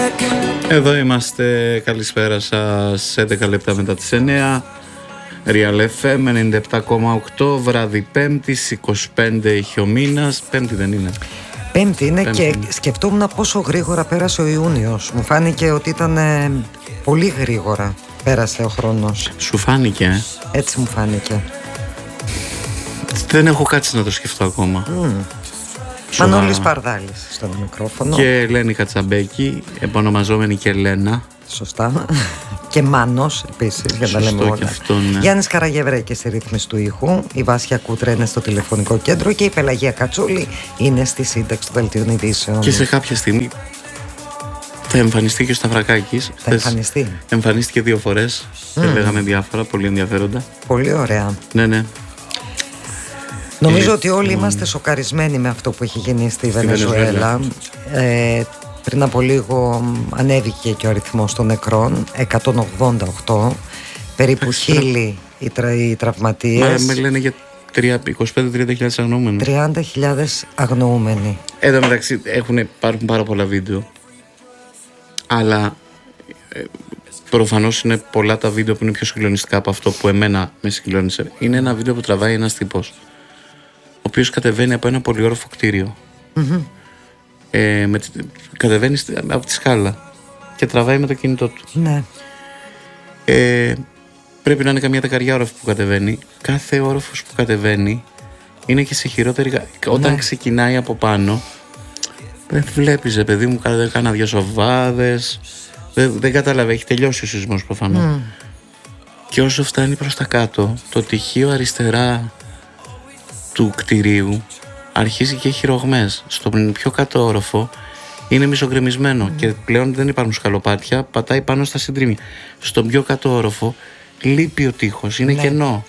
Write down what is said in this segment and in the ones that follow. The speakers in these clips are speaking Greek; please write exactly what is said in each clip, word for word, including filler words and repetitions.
Εδώ είμαστε, καλησπέρα σας, έντεκα λεπτά μετά τις εννέα. Real εφ εμ ενενήντα επτά κόμμα οκτώ, βράδυ Πέμπτης, είκοσι πέντε είχε ο μήνας. Πέμπτη δεν είναι? Πέμπτη είναι. Πέμπτη και είναι. Σκεφτόμουν πόσο γρήγορα πέρασε ο Ιούνιος. Μου φάνηκε ότι ήταν ε, πολύ γρήγορα πέρασε ο χρόνος. Σου φάνηκε? ε? Έτσι μου φάνηκε. Δεν έχω κάτσει να το σκεφτώ ακόμα. Mm. Μανώλης Παρδάλης στο μικρόφωνο. Και Ελένη Κατσαμπέκη, επωνομαζόμενη και Ελένα. Σωστά. Και Μάνος επίσης, για να λέμε όλα. Αυτό, ναι. Γιάννης Καραγευρέκης στη ρύθμιση του ήχου. Η Βάσια Κούτρα είναι στο τηλεφωνικό κέντρο. Και η Πελαγία Κατσούλη είναι στη σύνταξη του δελτίων ειδήσεων. Και σε κάποια στιγμή θα εμφανιστεί και ο Σταυρακάκης. Θα εμφανιστεί. Εμφανίστηκε δύο φορές. Mm. Λέγαμε διάφορα, πολύ ενδιαφέροντα. Πολύ ωραία. Ναι, ναι. Νομίζω ε, ότι όλοι ε, είμαστε σοκαρισμένοι με αυτό που έχει γίνει στη, στη Βενεζουέλα. Βενεζουέλα. Ε, πριν από λίγο ανέβηκε και ο αριθμός των νεκρών, εκατόν ογδόντα οκτώ, περίπου χίλιοι οι, τρα, οι τραυματίες. Μα με λένε για είκοσι πέντε με τριάντα χιλιάδες αγνοούμενους. τριάντα χιλιάδες αγνοούμενοι. Εδώ μεταξύ έχουν, υπάρχουν πάρα πολλά βίντεο, αλλά ε, προφανώς είναι πολλά τα βίντεο που είναι πιο συγκλονιστικά από αυτό που εμένα με συγκλώνησε. Είναι ένα βίντεο που τραβάει ένας τύπος, ο οποίος κατεβαίνει από ένα πολυόροφο κτίριο. Mm-hmm. Ε, με, κατεβαίνει από τη σκάλα και τραβάει με το κινητό του. Ναι. Ε, πρέπει να είναι καμιά δεκαριά όροφη που κατεβαίνει. Κάθε όροφος που κατεβαίνει είναι και σε χειρότερη. Ναι. Όταν ξεκινάει από πάνω, δεν βλέπεις, παιδί μου, κάνα δυο σοβάδες. Δεν, δεν κατάλαβε, έχει τελειώσει ο σεισμός προφανώς. Mm. Και όσο φτάνει προς τα κάτω, το τυχείο αριστερά του κτηρίου αρχίζει και έχει ρογμές. Στον πιο κάτω όροφο είναι μισογκρεμισμένο mm. και πλέον δεν υπάρχουν σκαλοπάτια, πατάει πάνω στα συντρίμμια. Στον πιο κάτω όροφο λείπει ο τοίχος, είναι ναι. κενό.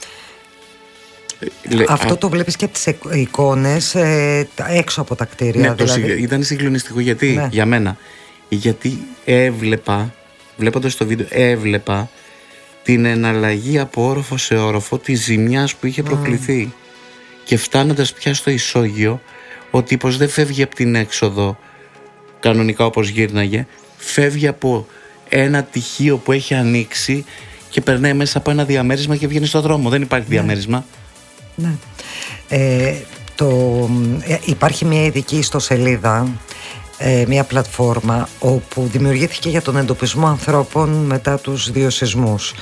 Αυτό Α... το βλέπεις και από τις εικόνες ε, έξω από τα κτίρια. Ναι, δηλαδή. το, ήταν συγκλονιστικό γιατί, ναι. για μένα, γιατί έβλεπα, βλέποντας το βίντεο, έβλεπα την εναλλαγή από όροφο σε όροφο της ζημιάς που είχε προκληθεί. Mm. Και φτάνοντας πια στο ισόγειο, ο τύπος δεν φεύγει από την έξοδο κανονικά όπως γύρναγε, φεύγει από ένα τυχείο που έχει ανοίξει και περνάει μέσα από ένα διαμέρισμα και βγαίνει στο δρόμο. Δεν υπάρχει ναι. διαμέρισμα. Ναι. Ε, το, ε, υπάρχει μια ειδική ιστοσελίδα, ε, μια πλατφόρμα όπου δημιουργήθηκε για τον εντοπισμό ανθρώπων μετά τους δύο σεισμούς.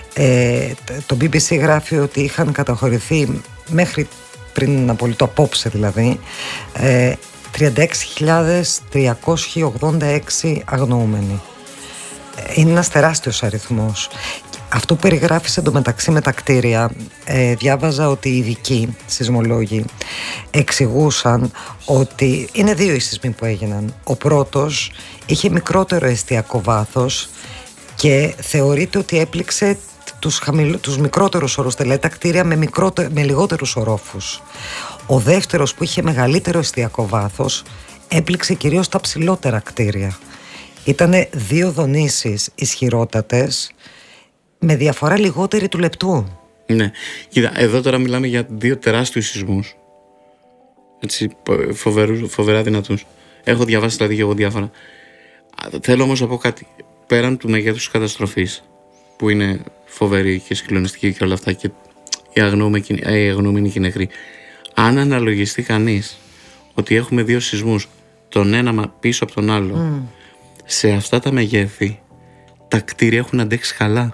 Ε, το μπι μπι σι γράφει ότι είχαν καταχωρηθεί μέχρι πριν από το απόψε δηλαδή ε, τριάντα έξι χιλιάδες τριακόσιοι ογδόντα έξι αγνοούμενοι. Είναι ένας τεράστιος αριθμός. Αυτό που περιγράφεις εντωμεταξύ με τα κτίρια, ε, διάβαζα ότι οι ειδικοί σεισμολόγοι εξηγούσαν ότι είναι δύο οι σεισμοί που έγιναν. Ο πρώτος είχε μικρότερο εστιακό βάθος και θεωρείται ότι έπληξε τους, χαμηλ... τους μικρότερους ορόφους, δηλαδή τα κτίρια με, μικρότε... με λιγότερους ορόφους. Ο δεύτερος που είχε μεγαλύτερο εστιακό βάθος έπληξε κυρίως τα ψηλότερα κτίρια. Ήτανε δύο δονήσεις ισχυρότατες με διαφορά λιγότερη του λεπτού. Ναι, κοίτα, εδώ τώρα μιλάμε για δύο τεράστιους σεισμούς. Έτσι, φοβερούς, φοβερά δυνατούς. Έχω διαβάσει δηλαδή και εγώ διάφορα. Θέλω όμως να πω κάτι. Πέραν του μεγέθους της καταστροφής, που είναι φοβερή και συγκλονιστική και όλα αυτά, και οι αγνοούμενοι και οι νεκροί, αν αναλογιστεί κανείς ότι έχουμε δύο σεισμούς, τον ένα πίσω από τον άλλο, mm. σε αυτά τα μεγέθη, τα κτίρια έχουν αντέξει καλά.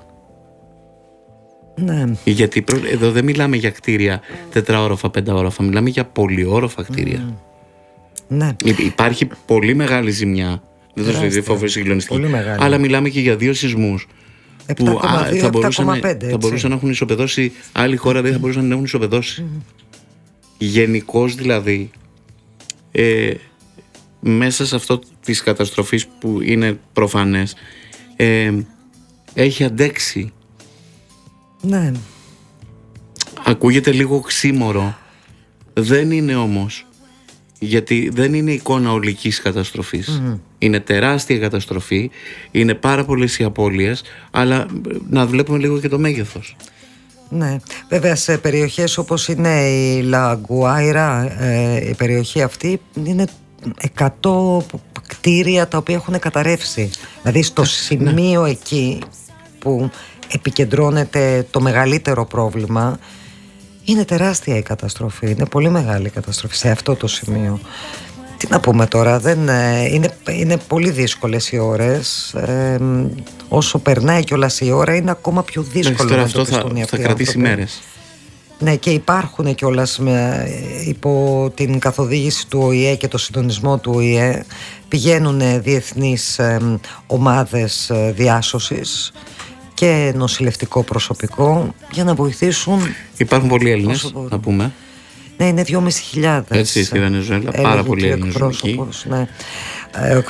Ναι. Γιατί προ... εδώ δεν μιλάμε για κτίρια τετραόροφα, πενταόροφα, μιλάμε για πολυόροφα κτίρια. Mm. Ναι. Υπάρχει πολύ μεγάλη ζημιά. Δεν το σου φοβερή συγκλονιστική. Αλλά μιλάμε και για δύο σεισμούς που α, θα, μπορούσαν, θα μπορούσαν να έχουν ισοπεδώσει. Άλλη χώρα δεν θα μπορούσαν να έχουν ισοπεδώσει. Mm. Γενικώς δηλαδή, ε, μέσα σε αυτό της καταστροφής που είναι προφανές, ε, έχει αντέξει. Ναι. Ακούγεται λίγο οξύμορο. Δεν είναι όμως. Γιατί δεν είναι εικόνα ολικής καταστροφής. Mm-hmm. Είναι τεράστια καταστροφή, είναι πάρα πολλές οι απώλειες, αλλά να βλέπουμε λίγο και το μέγεθος. Ναι, βέβαια σε περιοχές όπως είναι η Λα Γκουάιρα, ε, η περιοχή αυτή είναι εκατό κτίρια τα οποία έχουν καταρρεύσει. Δηλαδή στο σημείο ναι. εκεί που επικεντρώνεται το μεγαλύτερο πρόβλημα, είναι τεράστια η καταστροφή. Είναι πολύ μεγάλη η καταστροφή σε αυτό το σημείο. Τι να πούμε τώρα, δεν, είναι, είναι πολύ δύσκολες οι ώρες. Ε, όσο περνάει κιόλας η ώρα, είναι ακόμα πιο δύσκολο. Τώρα αυτό θα, θα κρατήσει μέρες. Ναι, και υπάρχουν κιόλας με, υπό την καθοδήγηση του Ο Η Ε και το συντονισμό του Ο Η Ε, πηγαίνουν διεθνείς ε, ομάδες διάσωσης και νοσηλευτικό προσωπικό για να βοηθήσουν. Υπάρχουν πολλοί Έλληνες, να πούμε. Ναι, είναι δυόμισι χιλιάδες. Έτσι, στη Βενεζουέλα, πάρα πολλοί Έλληνες. Ναι.